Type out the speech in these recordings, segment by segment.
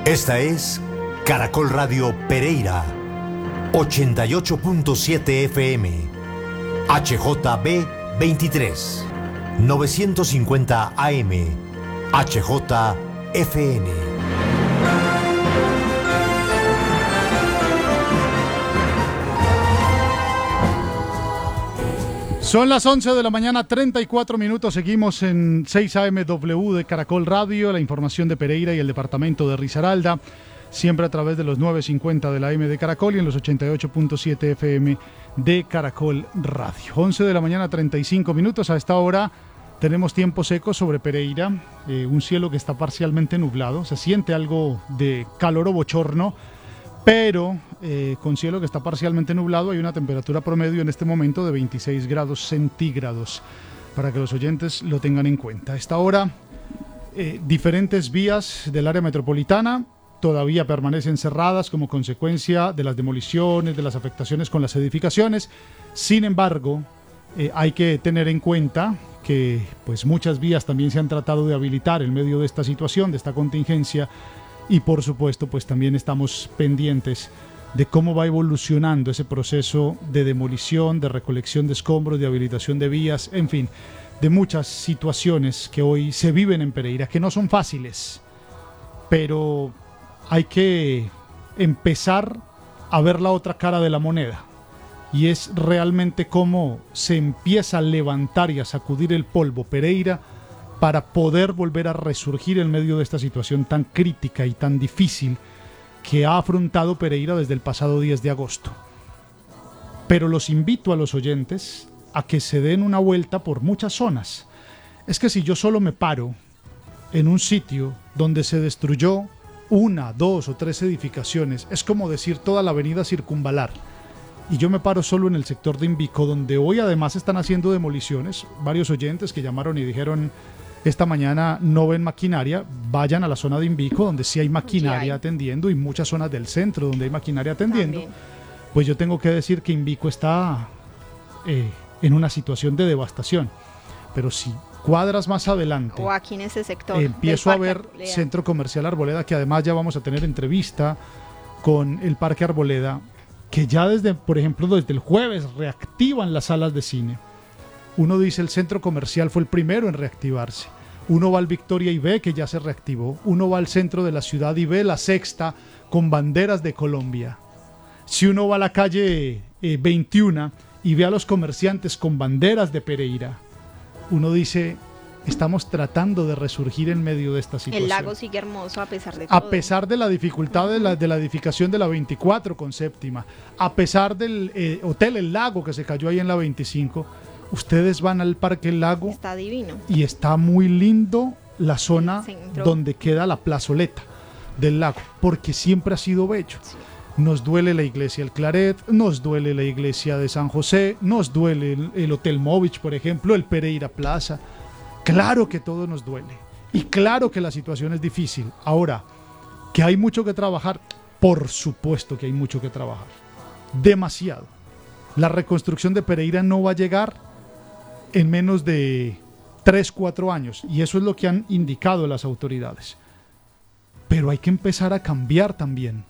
Esta es Caracol Radio Pereira, 88.7 FM, HJB 23, 950 AM, HJFN. Son las 11 de la mañana, 34 minutos. Seguimos en 6 AMW de Caracol Radio, la información de Pereira y el departamento de Risaralda, siempre a través de los 950 de la AM de Caracol y en los 88.7 FM de Caracol Radio. 11 de la mañana, 35 minutos. A esta hora tenemos tiempo seco sobre Pereira, un cielo que está parcialmente nublado. Se siente algo de calor o bochorno, pero con cielo que está parcialmente nublado. Hay una temperatura promedio en este momento de 26 grados centígrados, para que los oyentes lo tengan en cuenta. A esta hora, diferentes vías del área metropolitana todavía permanecen cerradas como consecuencia de las demoliciones, de las afectaciones con las edificaciones. Sin embargo, hay que tener en cuenta que pues, muchas vías también se han tratado de habilitar en medio de esta situación, de esta contingencia. Y por supuesto, pues también estamos pendientes de cómo va evolucionando ese proceso de demolición, de recolección de escombros, de habilitación de vías, en fin, de muchas situaciones que hoy se viven en Pereira, que no son fáciles, pero hay que empezar a ver la otra cara de la moneda, y es realmente cómo se empieza a levantar y a sacudir el polvo Pereira para poder volver a resurgir en medio de esta situación tan crítica y tan difícil que ha afrontado Pereira desde el pasado 10 de agosto. Pero los invito a los oyentes a que se den una vuelta por muchas zonas. Es que si yo solo me paro en un sitio donde se destruyó 1, 2 o 3 edificaciones, es como decir toda la avenida Circunvalar, y yo me paro solo en el sector de Invico, donde hoy además están haciendo demoliciones. Varios oyentes que llamaron y dijeron: esta mañana no ven maquinaria, vayan a la zona de Invico, donde sí hay maquinaria atendiendo, y muchas zonas del centro donde hay maquinaria atendiendo. También. Pues yo tengo que decir que Invico está en una situación de devastación. Pero si cuadras más adelante, o aquí en ese sector, empiezo a ver Arboleda. Centro Comercial Arboleda, que además ya vamos a tener entrevista con el Parque Arboleda, que ya desde, por ejemplo, desde el jueves reactivan las salas de cine. Uno dice el centro comercial fue el primero en reactivarse. Uno va al Victoria y ve que ya se reactivó. Uno va al centro de la ciudad y ve la Sexta con banderas de Colombia. Si uno va a la calle 21 y ve a los comerciantes con banderas de Pereira, uno dice: estamos tratando de resurgir en medio de esta situación. El lago sigue hermoso a pesar de todo. A pesar de la dificultad de la edificación de la 24 con Séptima, a pesar del Hotel El Lago que se cayó ahí en la 25, ustedes van al Parque El Lago. Está divino. Y está muy lindo la zona donde queda la plazoleta del lago, porque siempre ha sido bello. Sí. Nos duele la iglesia El Claret, nos duele la iglesia de San José, nos duele el Hotel Movich, por ejemplo, el Pereira Plaza. Claro que todo nos duele. Y claro que la situación es difícil. Ahora, que hay mucho que trabajar, por supuesto que hay mucho que trabajar. Demasiado. La reconstrucción de Pereira no va a llegar en menos de 3-4 años, y eso es lo que han indicado las autoridades. Pero hay que empezar a cambiar también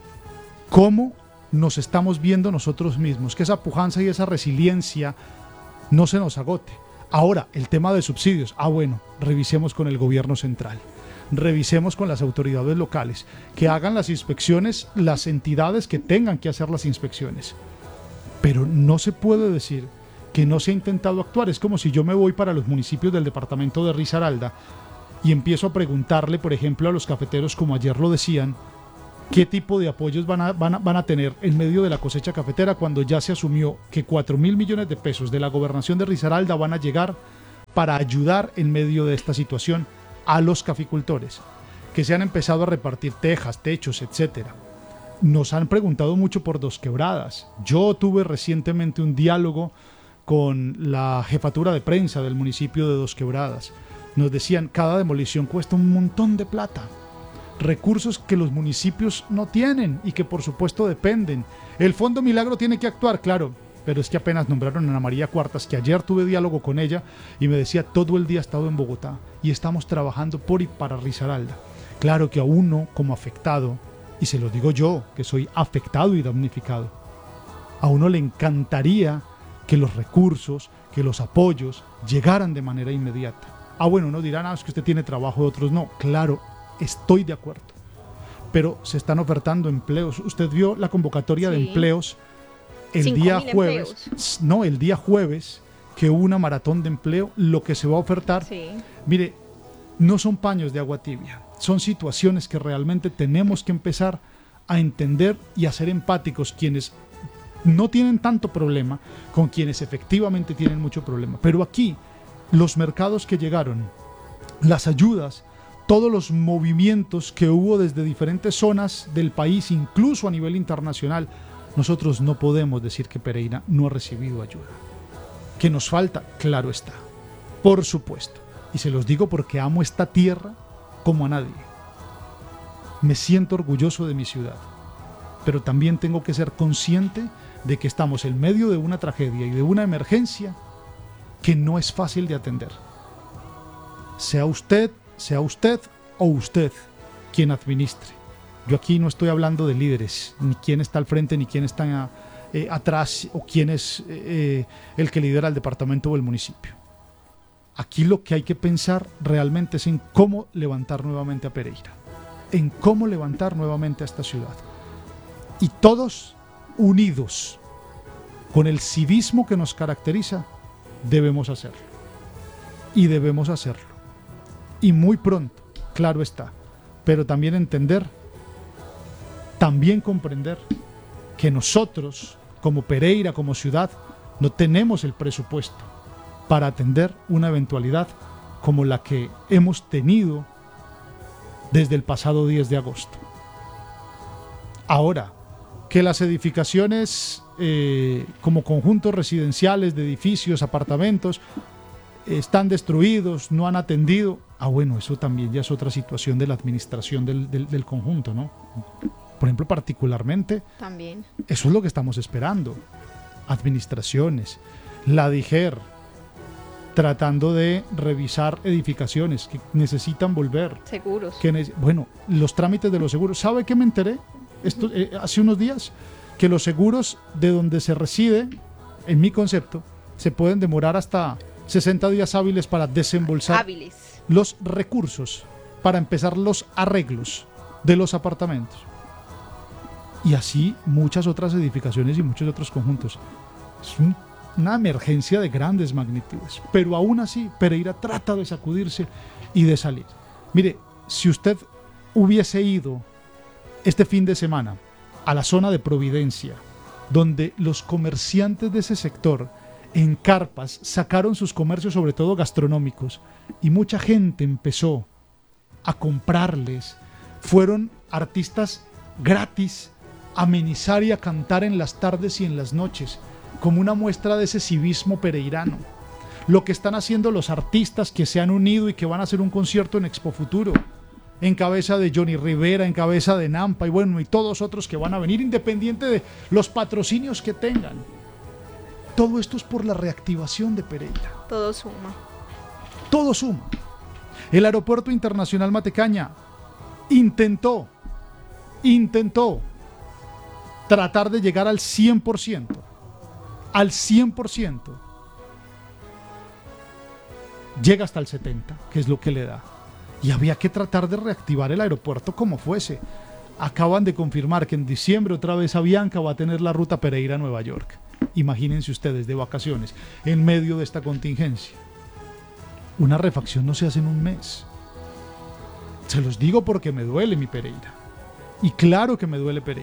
cómo nos estamos viendo nosotros mismos, que esa pujanza y esa resiliencia no se nos agote. Ahora, el tema de subsidios, bueno, revisemos con el gobierno central, revisemos con las autoridades locales, que hagan las inspecciones las entidades que tengan que hacer las inspecciones. Pero no se puede decir que no se ha intentado actuar. Es como si yo me voy para los municipios del departamento de Risaralda y empiezo a preguntarle, por ejemplo, a los cafeteros, como ayer lo decían, qué tipo de apoyos van a tener en medio de la cosecha cafetera, cuando ya se asumió que 4.000 millones de pesos de la gobernación de Risaralda van a llegar para ayudar en medio de esta situación a los caficultores, que se han empezado a repartir tejas, techos, etcétera. Nos han preguntado mucho por Dos Quebradas. Yo tuve recientemente un diálogo con la jefatura de prensa del municipio de Dos Quebradas. Nos decían: cada demolición cuesta un montón de plata, recursos que los municipios no tienen y que por supuesto dependen. El Fondo Milagro tiene que actuar, claro, pero es que apenas nombraron a Ana María Cuartas, que ayer tuve diálogo con ella y me decía: todo el día he estado en Bogotá y estamos trabajando por y para Risaralda. Claro que a uno como afectado, y se lo digo yo, que soy afectado y damnificado, a uno le encantaría que los recursos, que los apoyos llegaran de manera inmediata. Bueno, uno dirá, es que usted tiene trabajo, otros no. Claro, estoy de acuerdo. Pero se están ofertando empleos. Usted vio la convocatoria de empleos el día jueves. No, el día jueves, que hubo una maratón de empleo, lo que se va a ofertar. Sí. Mire, no son paños de agua tibia. Son situaciones que realmente tenemos que empezar a entender y a ser empáticos quienes no tienen tanto problema con quienes efectivamente tienen mucho problema. Pero aquí, los mercados que llegaron, las ayudas, todos los movimientos que hubo desde diferentes zonas del país, incluso a nivel internacional, nosotros no podemos decir que Pereira no ha recibido ayuda. ¿Que nos falta? Claro está. Por supuesto. Y se los digo porque amo esta tierra como a nadie. Me siento orgulloso de mi ciudad. Pero también tengo que ser consciente de que estamos en medio de una tragedia y de una emergencia que no es fácil de atender. Sea usted o usted quien administre. Yo aquí no estoy hablando de líderes, ni quién está al frente, ni quién está atrás, o quién es el que lidera el departamento o el municipio. Aquí lo que hay que pensar realmente es en cómo levantar nuevamente a Pereira, en cómo levantar nuevamente a esta ciudad. Y todos unidos, con el civismo que nos caracteriza, debemos hacerlo. Y debemos hacerlo. Y muy pronto, claro está. Pero también entender, también comprender que nosotros, como Pereira, como ciudad, no tenemos el presupuesto para atender una eventualidad como la que hemos tenido desde el pasado 10 de agosto. Ahora, que las edificaciones como conjuntos residenciales de edificios, apartamentos, están destruidos, no han atendido. Bueno, eso también ya es otra situación de la administración del conjunto, ¿no? Por ejemplo, particularmente, también. Eso es lo que estamos esperando. Administraciones, la DIGER, tratando de revisar edificaciones que necesitan volver. Seguros. Bueno, los trámites de los seguros. ¿Sabe qué me enteré? Hace unos días, que los seguros de donde se reside, en mi concepto, se pueden demorar hasta 60 días hábiles para desembolsar los recursos, para empezar los arreglos de los apartamentos. Y así muchas otras edificaciones y muchos otros conjuntos. Es una emergencia de grandes magnitudes, pero aún así Pereira trata de sacudirse y de salir. Mire, si usted hubiese ido este fin de semana a la zona de Providencia, donde los comerciantes de ese sector en carpas sacaron sus comercios, sobre todo gastronómicos, y mucha gente empezó a comprarles, fueron artistas gratis a amenizar y a cantar en las tardes y en las noches, como una muestra de ese civismo pereirano. Lo que están haciendo los artistas que se han unido y que van a hacer un concierto en Expo Futuro, en cabeza de Johnny Rivera, en cabeza de Nampa y bueno, y todos otros que van a venir, independiente de los patrocinios que tengan. Todo esto es por la reactivación de Pereira. Todo suma. Todo suma. El Aeropuerto Internacional Matecaña intentó tratar de llegar al 100%. Al 100%. Llega hasta el 70%, que es lo que le da. Y había que tratar de reactivar el aeropuerto como fuese. Acaban de confirmar que en diciembre otra vez Avianca va a tener la ruta Pereira-Nueva York. Imagínense ustedes, de vacaciones, en medio de esta contingencia. Una refacción no se hace en un mes. Se los digo porque me duele mi Pereira. Y claro que me duele Pereira.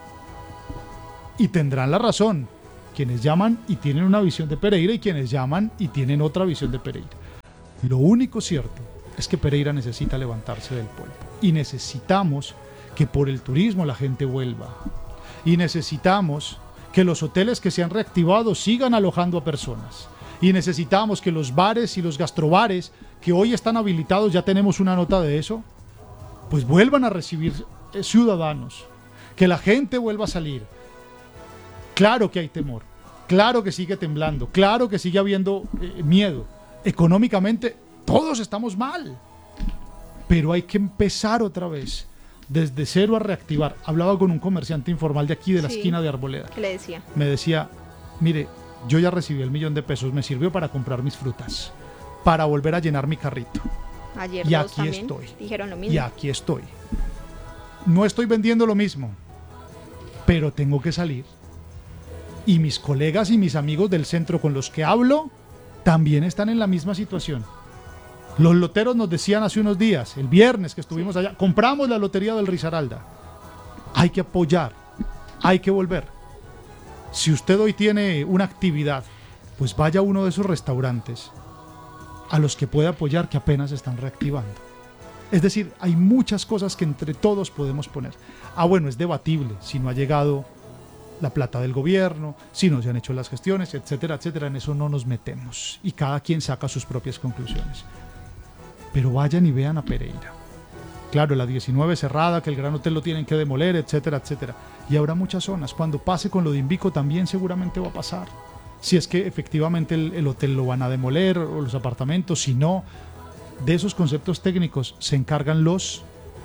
Y tendrán la razón quienes llaman y tienen una visión de Pereira y quienes llaman y tienen otra visión de Pereira. Lo único cierto es que Pereira necesita levantarse del polvo. Y necesitamos que por el turismo la gente vuelva. Y necesitamos que los hoteles que se han reactivado sigan alojando a personas. Y necesitamos que los bares y los gastrobares que hoy están habilitados, ya tenemos una nota de eso, pues vuelvan a recibir ciudadanos. Que la gente vuelva a salir. Claro que hay temor. Claro que sigue temblando. Claro que sigue habiendo miedo. Económicamente, todos estamos mal. pero hay que empezar otra vez, desde cero a reactivar. Hablaba con un comerciante informal de aquí, de la esquina de Arboleda. ¿Qué le decía? Me decía, mire, yo ya recibí el $1.000.000, me sirvió para comprar mis frutas, para volver a llenar mi carrito. Ayer y dos aquí también estoy. dijeron lo mismo. Y aquí estoy. No estoy vendiendo lo mismo, pero tengo que salir. Y mis colegas y mis amigos del centro con los que hablo también están en la misma situación. Los loteros nos decían hace unos días, el viernes que estuvimos allá, compramos la lotería del Risaralda. Hay que apoyar, hay que volver. Si usted hoy tiene una actividad, pues vaya a uno de esos restaurantes a los que puede apoyar, que apenas están reactivando. Es decir, hay muchas cosas que entre todos podemos poner. Bueno, es debatible si no ha llegado la plata del gobierno, si no se han hecho las gestiones, etcétera, etcétera. En eso no nos metemos y cada quien saca sus propias conclusiones. Pero vayan y vean a Pereira. Claro, la 19 cerrada, que el Gran Hotel lo tienen que demoler, etcétera, etcétera. Y habrá muchas zonas. Cuando pase con lo de Invico también seguramente va a pasar. Si es que efectivamente el hotel lo van a demoler o los apartamentos, si no, de esos conceptos técnicos se encargan los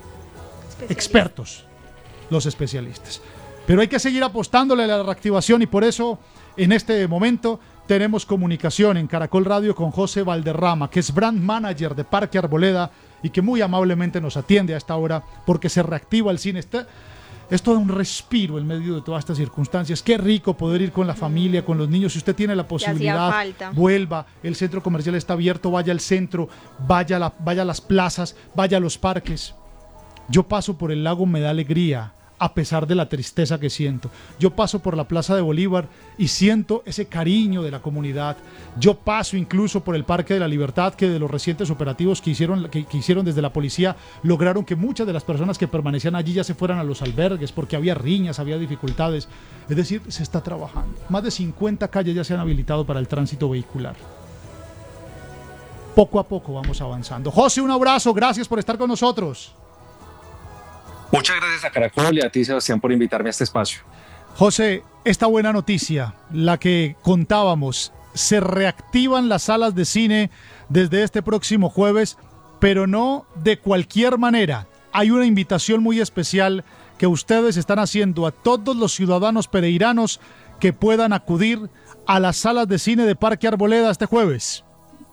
expertos, los especialistas. Pero hay que seguir apostándole a la reactivación y por eso en este momento tenemos comunicación en Caracol Radio con José Valderrama, que es Brand Manager de Parque Arboleda y que muy amablemente nos atiende a esta hora porque se reactiva el cine. Es todo un respiro en medio de todas estas circunstancias. Qué rico poder ir con la familia, con los niños. Si usted tiene la posibilidad, vuelva. El centro comercial está abierto, vaya al centro, vaya a las plazas, vaya a los parques. Yo paso por el lago, me da alegría, a pesar de la tristeza que siento. Yo paso por la Plaza de Bolívar y siento ese cariño de la comunidad. Yo paso incluso por el Parque de la Libertad, que de los recientes operativos que hicieron desde la policía, lograron que muchas de las personas que permanecían allí ya se fueran a los albergues, porque había riñas, había dificultades. Es decir, se está trabajando. Más de 50 calles ya se han habilitado para el tránsito vehicular. Poco a poco vamos avanzando. José, un abrazo, gracias por estar con nosotros. Muchas gracias a Caracol y a ti, Sebastián, por invitarme a este espacio. José, esta buena noticia, la que contábamos, se reactivan las salas de cine desde este próximo jueves, pero no de cualquier manera. Hay una invitación muy especial que ustedes están haciendo a todos los ciudadanos pereiranos que puedan acudir a las salas de cine de Parque Arboleda este jueves.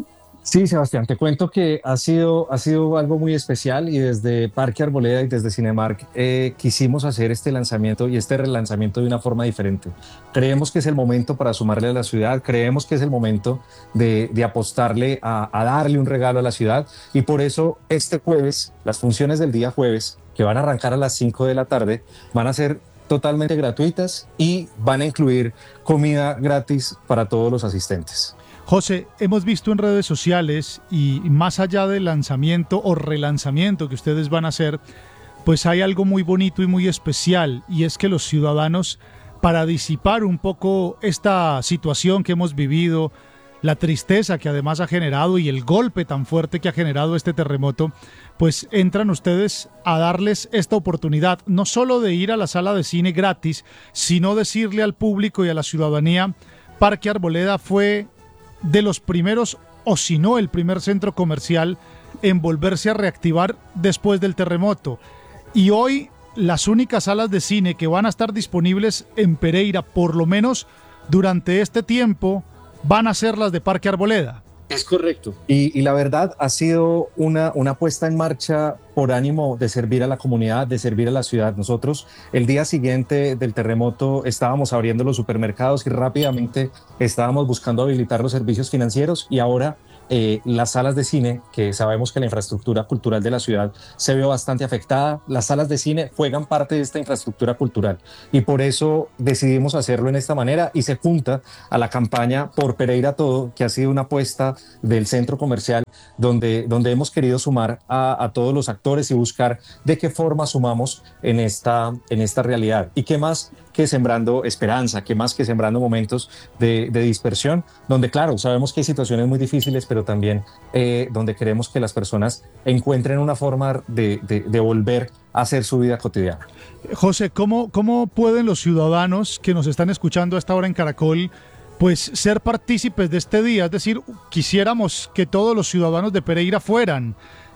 Sí, Sebastián, te cuento que ha sido algo muy especial y desde Parque Arboleda y desde Cinemark quisimos hacer este lanzamiento y este relanzamiento de una forma diferente. Creemos que es el momento para sumarle a la ciudad, creemos que es el momento de apostarle a darle un regalo a la ciudad y por eso este jueves, las funciones del día jueves, que van a arrancar a las 5 de la tarde, van a ser totalmente gratuitas y van a incluir comida gratis para todos los asistentes. José, hemos visto en redes sociales y más allá del lanzamiento o relanzamiento que ustedes van a hacer, pues hay algo muy bonito y muy especial y es que los ciudadanos, para disipar un poco esta situación que hemos vivido, la tristeza que además ha generado y el golpe tan fuerte que ha generado este terremoto, pues entran ustedes a darles esta oportunidad, no solo de ir a la sala de cine gratis, sino decirle al público y a la ciudadanía, Parque Arboleda fue de los primeros, o si no el primer centro comercial en volverse a reactivar después del terremoto. Y hoy las únicas salas de cine que van a estar disponibles en Pereira, por lo menos durante este tiempo, van a ser las de Parque Arboleda. Es correcto. Y la verdad ha sido una puesta en marcha por ánimo de servir a la comunidad, de servir a la ciudad. Nosotros el día siguiente del terremoto estábamos abriendo los supermercados y rápidamente estábamos buscando habilitar los servicios financieros y ahora las salas de cine, que sabemos que la infraestructura cultural de la ciudad se ve bastante afectada, las salas de cine juegan parte de esta infraestructura cultural y por eso decidimos hacerlo en esta manera y se junta a la campaña Por Pereira Todo, que ha sido una apuesta del centro comercial donde hemos querido sumar a todos los actores y buscar de qué forma sumamos en esta realidad y qué más que sembrando esperanza, qué más que sembrando momentos de dispersión, donde claro, sabemos que hay situaciones muy difíciles, pero también donde queremos que las personas encuentren una forma de volver a hacer su vida cotidiana. José, ¿cómo pueden los ciudadanos que nos están escuchando a esta hora en Caracol pues ser partícipes de este día? Es decir, quisiéramos que todos los ciudadanos de Pereira fueran.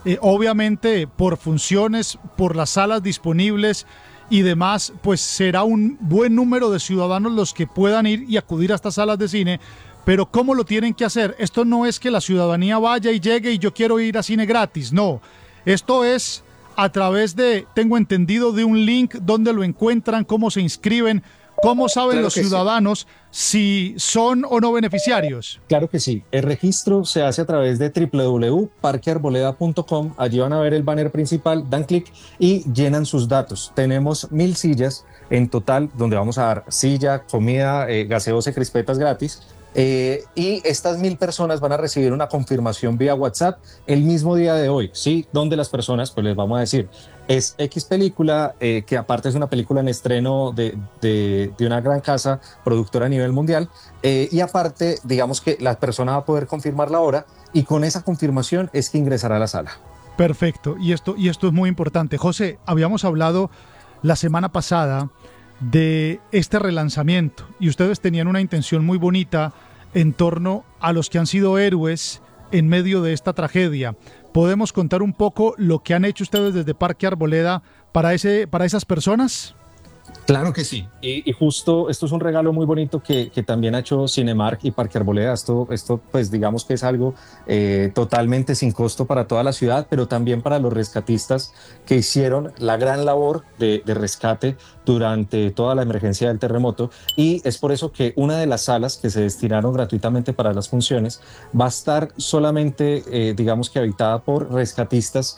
obviamente por funciones, por las salas disponibles y demás, pues será un buen número de ciudadanos los que puedan ir y acudir a estas salas de cine. Pero ¿cómo lo tienen que hacer? Esto no es que la ciudadanía vaya y llegue y yo quiero ir a cine gratis, no. Esto es a través de, tengo entendido, de un link donde lo encuentran, cómo se inscriben, cómo saben Claro los que sí. ciudadanos si son o no beneficiarios. Claro que sí. El registro se hace a través de www.parquearboleda.com. Allí van a ver el banner principal, dan clic y llenan sus datos. Tenemos 1000 sillas en total, donde vamos a dar silla, comida, gaseosa y crispetas gratis. Y estas 1000 personas van a recibir una confirmación vía WhatsApp el mismo día de hoy, ¿sí? Donde las personas, pues les vamos a decir, es X película, que aparte es una película en estreno de una gran casa productora a nivel mundial, y aparte, digamos que la persona va a poder confirmar la hora y con esa confirmación es que ingresará a la sala. Perfecto, y esto es muy importante. José, habíamos hablado la semana pasada de este relanzamiento y ustedes tenían una intención muy bonita en torno a los que han sido héroes en medio de esta tragedia. ¿Podemos contar un poco lo que han hecho ustedes desde Parque Arboleda para esas personas? Claro que sí. Y justo esto es un regalo muy bonito que también ha hecho Cinemark y Parque Arboleda. Esto pues digamos que es algo totalmente sin costo para toda la ciudad, pero también para los rescatistas que hicieron la gran labor de rescate durante toda la emergencia del terremoto. Y es por eso que una de las salas que se destinaron gratuitamente para las funciones va a estar solamente, digamos que habitada por rescatistas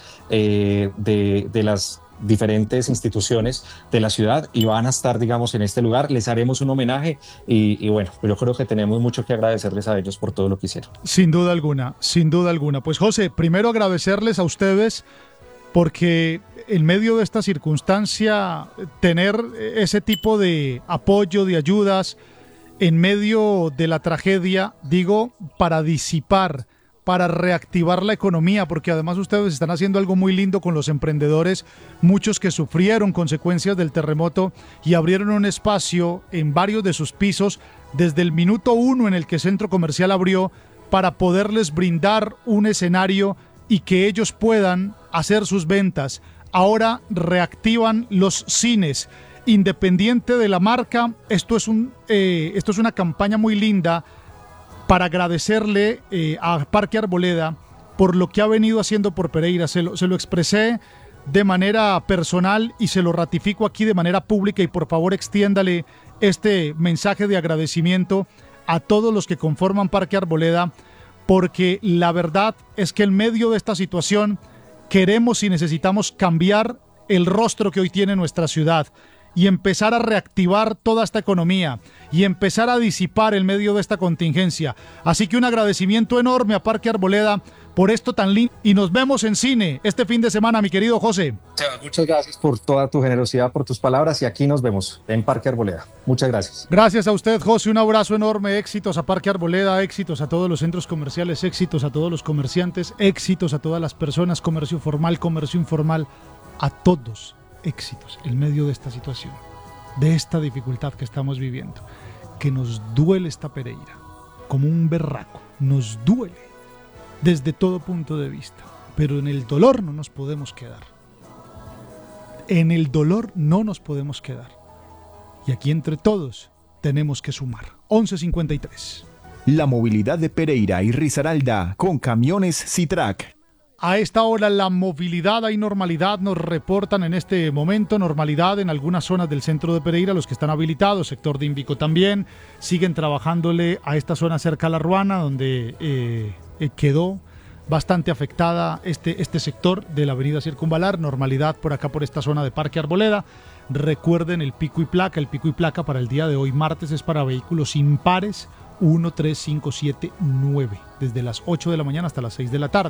de las diferentes instituciones de la ciudad y van a estar, digamos, en este lugar. Les haremos un homenaje y bueno, yo creo que tenemos mucho que agradecerles a ellos por todo lo que hicieron. Sin duda alguna, sin duda alguna. Pues José, primero agradecerles a ustedes porque en medio de esta circunstancia tener ese tipo de apoyo, de ayudas en medio de la tragedia, digo, para disipar, para reactivar la economía, porque además ustedes están haciendo algo muy lindo con los emprendedores, muchos que sufrieron consecuencias del terremoto y abrieron un espacio en varios de sus pisos desde el minuto 1 en el que Centro Comercial abrió para poderles brindar un escenario y que ellos puedan hacer sus ventas. Ahora reactivan los cines. Independiente de la marca, esto es una campaña muy linda para agradecerle a Parque Arboleda por lo que ha venido haciendo por Pereira. Se lo expresé de manera personal y se lo ratifico aquí de manera pública y por favor extiéndale este mensaje de agradecimiento a todos los que conforman Parque Arboleda, porque la verdad es que en medio de esta situación queremos y necesitamos cambiar el rostro que hoy tiene nuestra ciudad y empezar a reactivar toda esta economía y empezar a disipar el medio de esta contingencia. Así que un agradecimiento enorme a Parque Arboleda por esto tan lindo. Y nos vemos en cine este fin de semana, mi querido José. Muchas gracias por toda tu generosidad, por tus palabras y aquí nos vemos en Parque Arboleda. Muchas gracias. Gracias a usted, José. Un abrazo enorme. Éxitos a Parque Arboleda, éxitos a todos los centros comerciales, éxitos a todos los comerciantes, éxitos a todas las personas, comercio formal, comercio informal, a todos. Éxitos en medio de esta situación, de esta dificultad que estamos viviendo, que nos duele esta Pereira, como un berraco, nos duele desde todo punto de vista, pero en el dolor no nos podemos quedar. En el dolor no nos podemos quedar. Y aquí entre todos tenemos que sumar. 11:53. La movilidad de Pereira y Risaralda con camiones Citrac. A esta hora la movilidad, hay normalidad, nos reportan en este momento normalidad en algunas zonas del centro de Pereira, los que están habilitados, sector de Invico también, siguen trabajándole a esta zona cerca a La Ruana, donde quedó bastante afectada este sector de la avenida Circunvalar, normalidad por acá por esta zona de Parque Arboleda. Recuerden el pico y placa para el día de hoy, martes, es para vehículos impares, 1, 3, 5, 7, 9, desde las 8 de la mañana hasta las 6 de la tarde.